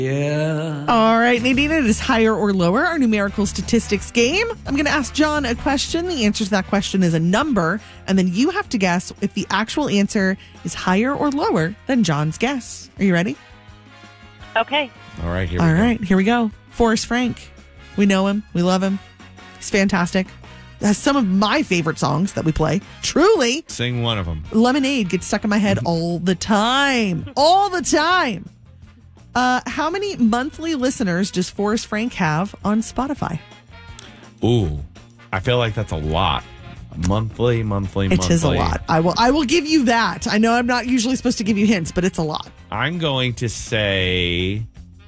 Yeah. All right, Nadine, it is higher or lower, our numerical statistics game. I'm going to ask John a question. The answer to that question is a number, and then you have to guess if the actual answer is higher or lower than John's guess. Are you ready? Okay. All right, here we go. Forrest Frank. We know him. We love him. He's fantastic. Has some of my favorite songs that we play. Truly. Sing one of them. Lemonade gets stuck in my head all the time. All the time. How many monthly listeners does Forrest Frank have on Spotify? Ooh, I feel like that's a lot. Monthly. It is a lot. I will give you that. I know I'm not usually supposed to give you hints, but it's a lot. I'm going to say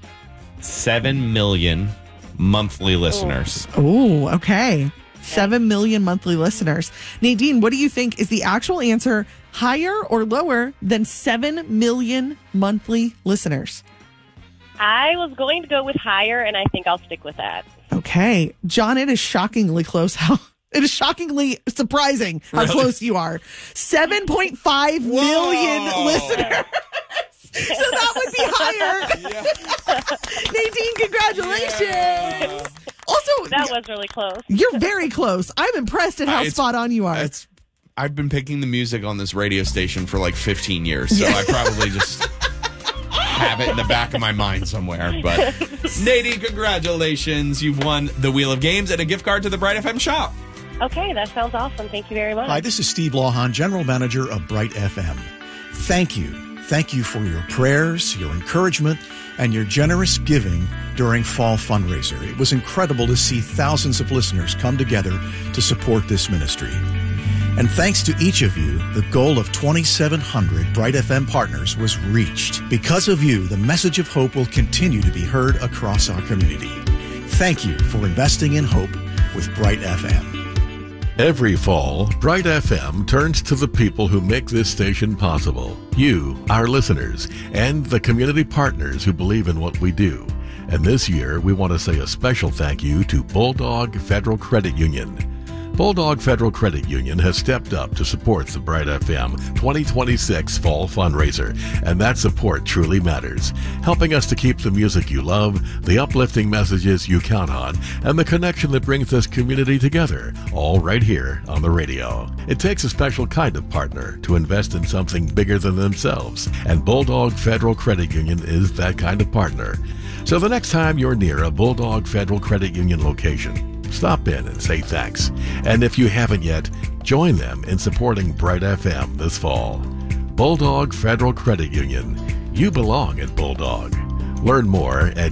7 million monthly listeners. Oh, okay. 7 million monthly listeners. Nadine, what do you think is the actual answer, higher or lower than 7 million monthly listeners? I was going to go with higher, and I think I'll stick with that. Okay. John, it is shockingly close. It is shockingly surprising how close you are. 7.5 million listeners. So that would be higher. Nadine, congratulations. Also, that was really close. You're very close. I'm impressed at how spot on you are. I've been picking the music on this radio station for like 15 years, so I probably just have it in the back of my mind somewhere. But Nadine, congratulations. You've won the Wheel of Games and a gift card to the Bright FM shop. Okay, that sounds awesome. Thank you very much. Hi, this is Steve Lawhon, General Manager of Bright FM. Thank you. Thank you for your prayers, your encouragement, and your generous giving during Fall Fundraiser. It was incredible to see thousands of listeners come together to support this ministry. And thanks to each of you, the goal of 2,700 Bright FM partners was reached. Because of you, the message of hope will continue to be heard across our community. Thank you for investing in hope with Bright FM. Every fall, Bright FM turns to the people who make this station possible. You, our listeners, and the community partners who believe in what we do. And this year, we want to say a special thank you to Bulldog Federal Credit Union. Bulldog Federal Credit Union has stepped up to support the Bright FM 2026 Fall Fundraiser, and that support truly matters, helping us to keep the music you love, the uplifting messages you count on, and the connection that brings this community together, all right here on the radio. It takes a special kind of partner to invest in something bigger than themselves, and Bulldog Federal Credit Union is that kind of partner. So the next time you're near a Bulldog Federal Credit Union location, stop in and say thanks. And if you haven't yet, join them in supporting Bright FM this fall. Bulldog Federal Credit Union. You belong at Bulldog. Learn more at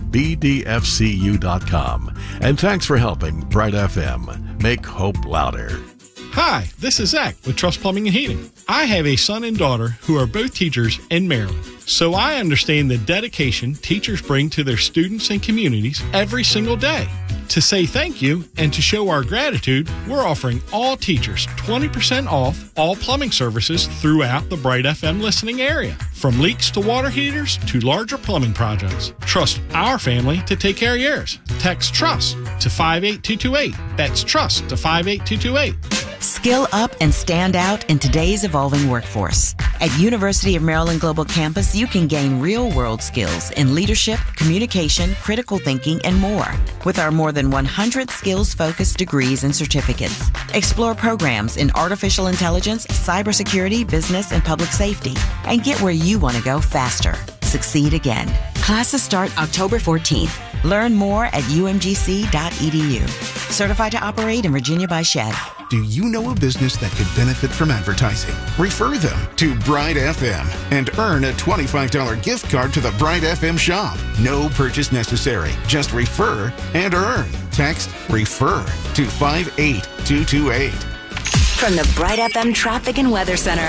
bdfcu.com. And thanks for helping Bright FM make hope louder. Hi, this is Zach with Trust Plumbing and Heating. I have a son and daughter who are both teachers in Maryland, so I understand the dedication teachers bring to their students and communities every single day. To say thank you and to show our gratitude, we're offering all teachers 20% off all plumbing services throughout the Bright FM listening area. From leaks to water heaters to larger plumbing projects. Trust our family to take care of yours. Text TRUST to 58228. That's TRUST to 58228. Skill up and stand out in today's evolving workforce. At University of Maryland Global Campus, you can gain real-world skills in leadership, communication, critical thinking, and more. With our more than 100 skills-focused degrees and certificates. Explore programs in artificial intelligence, cybersecurity, business, and public safety. And get where you want to go faster. Succeed again. Classes start October 14th. Learn more at umgc.edu. Certified to operate in Virginia by Chev. Do you know a business that could benefit from advertising? Refer them to Bright FM and earn a $25 gift card to the Bright FM shop. No purchase necessary. Just refer and earn. Text REFER to 58228. From the Bright FM Traffic and Weather Center.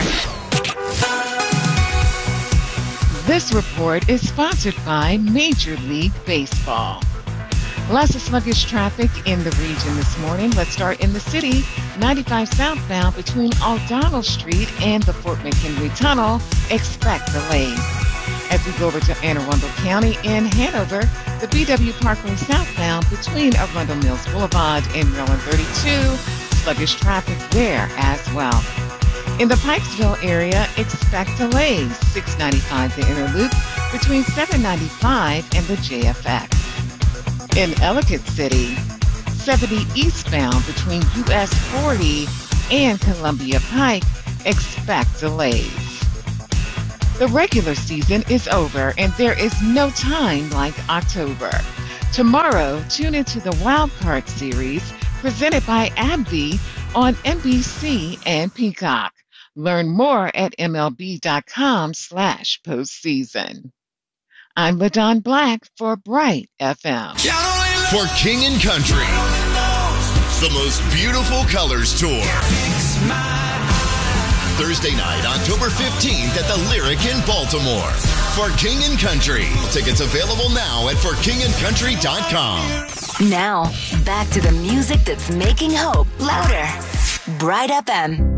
This report is sponsored by Major League Baseball. Lots of sluggish traffic in the region this morning. Let's start in the city. 95 southbound between O'Donnell Street and the Fort McHenry Tunnel. Expect delays. As we go over to Anne Arundel County in Hanover, the BW Parkway southbound between Arundel Mills Boulevard and Maryland 32. Sluggish traffic there as well. In the Pikesville area, expect delays. 695 the inner loop between 795 and the JFX. In Ellicott City, 70 eastbound between US 40 and Columbia Pike, expect delays. The regular season is over and there is no time like October. Tomorrow, tune into the Wild Card Series presented by AbbVie on NBC and Peacock. Learn more at MLB.com/postseason. I'm LaDon Black for Bright FM. For King and Country, the most beautiful colors tour. Thursday night, October 15th at the Lyric in Baltimore. For King and Country. Tickets available now at forkingandcountry.com. Now, back to the music that's making hope louder. Bright FM.